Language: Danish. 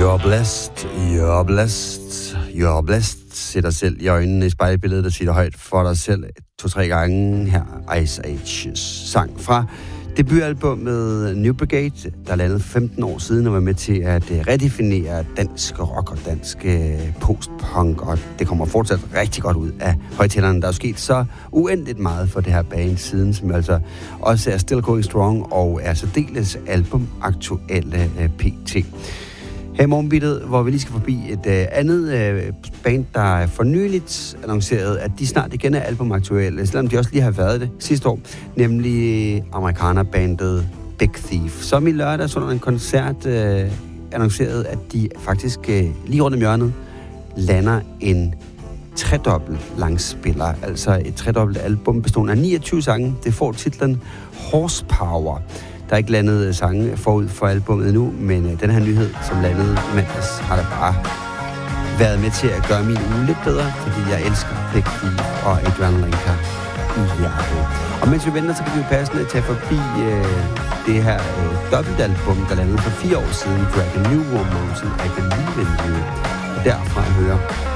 You're blessed, you're blessed, you're blessed. Sæt dig selv i øjnene i spejlbilledet og sig det højt for dig selv 2-3 gange. Her Ice Age's sang fra debutalbummet New Brigade, der landede 15 år siden og var med til at redefinere dansk rock og dansk postpunk, og det kommer fortsat rigtig godt ud af højtalerne. Der er sket så uendeligt meget for det her band siden, som altså også er still going strong og er særdeles albumaktuelle pt. Her i morgenbittet, hvor vi lige skal forbi et andet band, der for nyligt annoncerede, at de snart igen er albumaktuelle, selvom de også lige har været det sidste år, nemlig amerikanerbandet Big Thief, som i lørdags under en koncert annoncerede, at de faktisk lige rundt om hjørnet lander en tredobbelt langspiller, altså et tredobbelt album bestående af 29 sange. Det får titlen Horsepower. Der er ikke landet sange forud for albumet endnu, men den her nyhed, som landede mandags, har da bare været med til at gøre min uge lidt bedre, fordi jeg elsker Big Thief og Adrian Lenker i hjertet. Og mens vi venter, så kan vi jo passende tage forbi det her dobbeltalbum, der landede for 4 år siden, Dragon New Warm Mountain, I Believe in You. Og derfra høre